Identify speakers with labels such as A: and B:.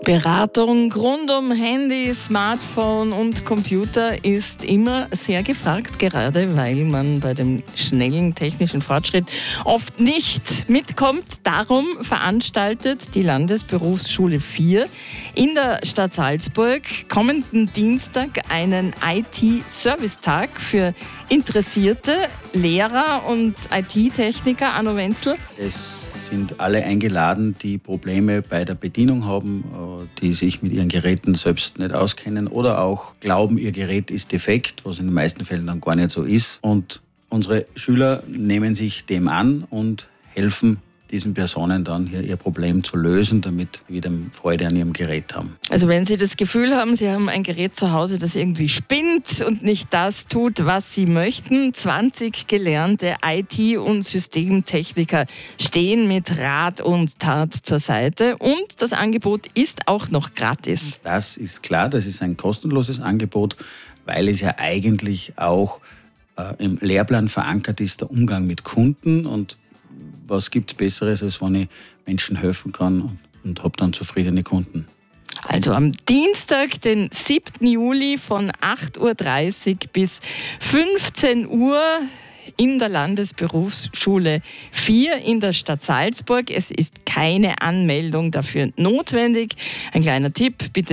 A: Beratung rund um Handy, Smartphone und Computer ist immer sehr gefragt, gerade weil man bei dem schnellen technischen Fortschritt oft nicht mitkommt. Darum veranstaltet die Landesberufsschule 4 in der Stadt Salzburg kommenden Dienstag einen IT-Servicetag für interessierte Lehrer und IT-Techniker. Arno Wenzel.
B: Es sind alle eingeladen, die Probleme bei der Bedienung haben, die sich mit ihren Geräten selbst nicht auskennen oder auch glauben, ihr Gerät ist defekt, was in den meisten Fällen dann gar nicht so ist. Und unsere Schüler nehmen sich dem an und helfen diesen Personen dann hier ihr Problem zu lösen, damit sie wieder Freude an ihrem Gerät haben.
A: Also wenn Sie das Gefühl haben, Sie haben ein Gerät zu Hause, das irgendwie spinnt und nicht das tut, was Sie möchten, 20 gelernte IT- und Systemtechniker stehen mit Rat und Tat zur Seite und das Angebot ist auch noch gratis.
B: Das ist klar, das ist ein kostenloses Angebot, weil es ja eigentlich auch im Lehrplan verankert ist, der Umgang mit Kunden. Und was gibt es Besseres, als wenn ich Menschen helfen kann und habe dann zufriedene Kunden.
A: Also am Dienstag, den 7. Juli von 8.30 Uhr bis 15 Uhr in der Landesberufsschule 4 in der Stadt Salzburg. Es ist keine Anmeldung dafür notwendig. Ein kleiner Tipp, bitte